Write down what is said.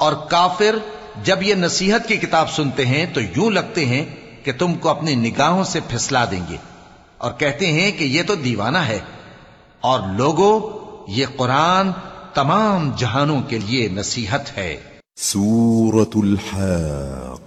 और काफिर जब ये नसीहत की किताब सुनते हैं तो यूं लगते हैं कि तुमको अपनी निगाहों से फिसला देंगे और कहते हैं कि ये तो दीवाना है। और लोगों, ये कुरान तमाम जहानों के लिए नसीहत है। सूरतुल हाक़।